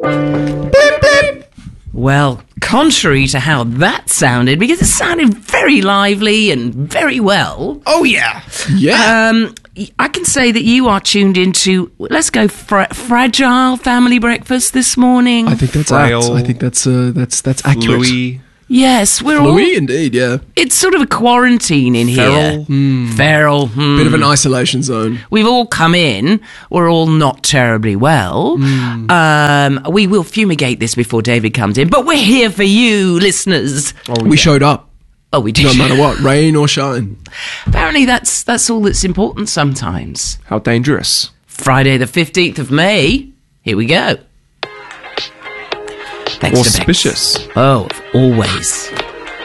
Blip, blip. Well, contrary to how that sounded, because it sounded very lively and very well. Oh, yeah. Yeah. I can say that you are tuned into, let's go, Fragile Family Breakfast this morning. I think that's Frail. apt. I think that's accurate. Louis. Yes, we're all... Louis, indeed, yeah. It's sort of a quarantine in here. Feral. Bit of an isolation zone. We've all come in. We're all not terribly well. We will fumigate this before David comes in, but we're here for you, listeners. We showed up, Oh, we did. no matter what, rain or shine. Apparently, that's all that's important sometimes. How dangerous. Friday the 15th of May. Here we go. Thanks to Bex. Auspicious. Oh, always.